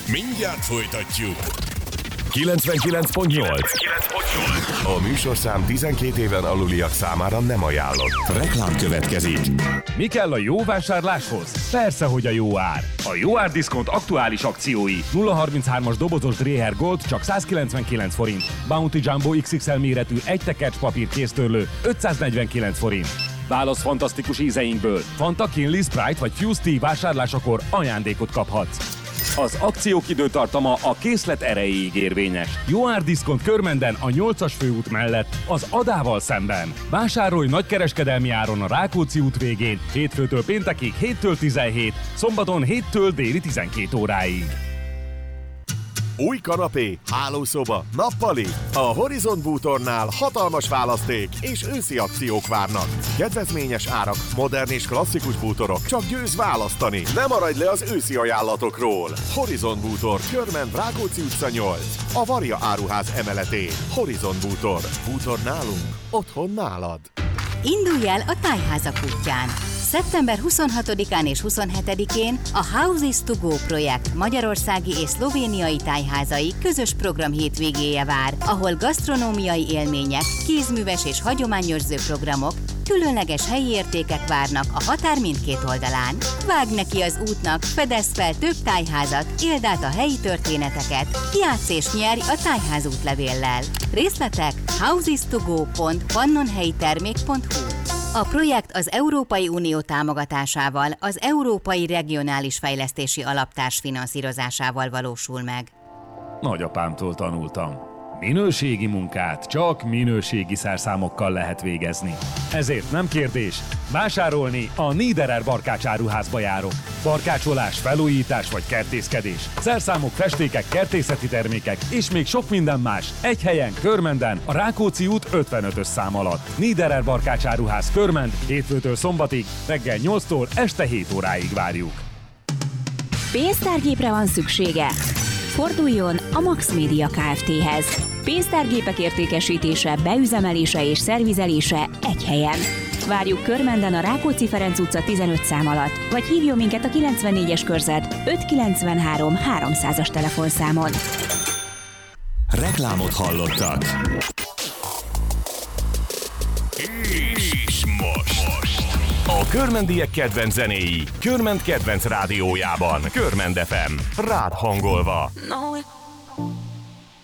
Mindjárt folytatjuk. 99.8. A műsorszám 12 éven aluliak számára nem ajánlott. Reklám következik. Mi kell a jó vásárláshoz? Persze, hogy a jó ár. A jó ár diszkont aktuális akciói. 033-as dobozos Dreher Gold csak 199 forint. Bounty Jumbo XXL méretű egy tekercs papír kéztörlő 549 forint. Válasz fantasztikus ízeinkből. Fanta, Kinley, Sprite vagy Fuse Tea vásárlásakor ajándékot kaphatsz. Az akciók időtartama a készlet erejéig érvényes. Jó árdiszkont Körmenden a 8-as főút mellett, az Adával szemben. Vásárolj nagykereskedelmi áron a Rákóczi út végén, hétfőtől péntekig 7-től 17, szombaton 7-től déli 12 óráig. Új kanapé, hálószoba, nappali. A Horizont bútornál hatalmas választék és őszi akciók várnak. Kedvezményes árak, modern és klasszikus bútorok. Csak győzz választani. Ne maradj le az őszi ajánlatokról. Horizont bútor, Körmend, Rákóczi utca 8. A Varia áruház emeletén. Horizont bútor. Bútor nálunk, otthon nálad. Indulj el a Tájházak útján! Szeptember 26-án és 27-én a Houses to Go projekt magyarországi és szlovéniai tájházai közös program hétvégéje vár, ahol gasztronómiai élmények, kézműves és hagyományőrző programok, különleges helyi értékek várnak a határ mindkét oldalán. Vágj neki az útnak, fedezd fel több tájházat, éld át a helyi történeteket, játsz és nyerj a tájház útlevéllel. Részletek housestogo.pannonhelyitermék.hu. A projekt az Európai Unió támogatásával, az Európai Regionális Fejlesztési Alap társfinanszírozásával valósul meg. Nagyapámtól tanultam. Minőségi munkát csak minőségi szerszámokkal lehet végezni. Ezért nem kérdés, vásárolni a Niederer barkácsáruházba járok. Barkácsolás, felújítás vagy kertészkedés. Szerszámok, festékek, kertészeti termékek és még sok minden más. Egy helyen, Körmenden, a Rákóczi út 55-ös szám alatt. Niederer barkácsáruház Körmend, hétfőtől szombatig, reggel 8-tól este 7 óráig várjuk. Pénztárgépre van szüksége? Forduljon a Max Media Kft-hez. Pénztárgépek értékesítése, beüzemelése és szervizelése egy helyen. Várjuk Körmenden a Rákóczi Ferenc utca 15 szám alatt, vagy hívjon minket a 94-es körzet 593 300-as telefonszámon. Reklámot hallottak. És most. A körmendiek kedvenc zenéi Körmend kedvenc rádiójában. Körmend FM. Rád hangolva. No,